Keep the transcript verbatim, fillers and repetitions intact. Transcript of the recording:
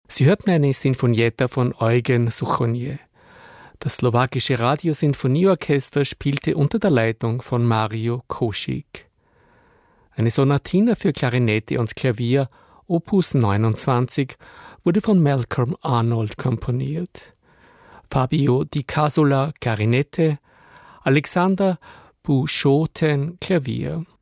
Sie hörten eine Sinfonietta von Eugen Souchonier. Das slowakische Radiosinfonieorchester spielte unter der Leitung von Mario Kosik. Eine Sonatina für Klarinette und Klavier, Opus neunundzwanzig, wurde von Malcolm Arnold komponiert. Fabio Di Casola, Klarinette, Alexander Buschoten, Klavier.